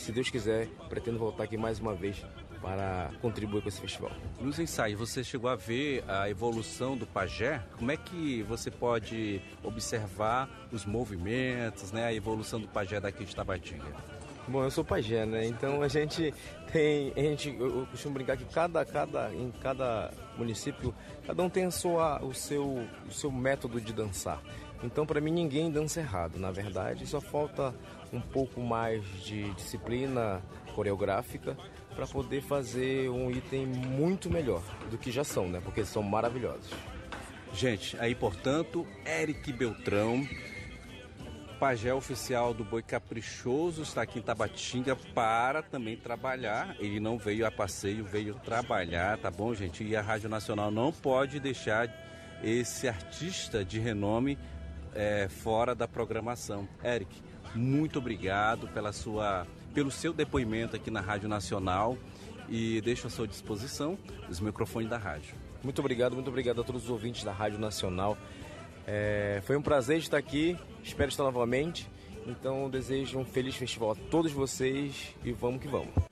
se Deus quiser, pretendo voltar aqui mais uma vez para contribuir com esse festival. Nos ensaios, você chegou a ver a evolução do pajé? Como é que você pode observar os movimentos, né, a evolução do pajé daqui de Tabatinga? Bom, eu sou pajé, né? Então eu costumo brincar que em cada município, cada um tem o seu método de dançar. Então, para mim, ninguém dança errado, na verdade. Só falta um pouco mais de disciplina coreográfica para poder fazer um item muito melhor do que já são, né? Porque são maravilhosos. Gente, aí, portanto, Eric Beltrão, pajé oficial do Boi Caprichoso, está aqui em Tabatinga para também trabalhar. Ele não veio a passeio, veio trabalhar, tá bom, gente? E a Rádio Nacional não pode deixar esse artista de renome fora da programação. Eric, muito obrigado pelo seu depoimento aqui na Rádio Nacional e deixo à sua disposição os microfones da rádio. Muito obrigado a todos os ouvintes da Rádio Nacional. Foi um prazer estar aqui, espero estar novamente. Então eu desejo um feliz festival a todos vocês e vamos que vamos.